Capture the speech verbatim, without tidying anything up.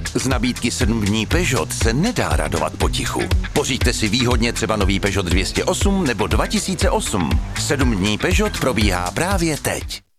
Z nabídky sedm dní Peugeot se nedá radovat potichu. Pořiďte si výhodně třeba nový Peugeot dvě stě osm nebo dva tisíce osm. sedm dní Peugeot probíhá právě teď.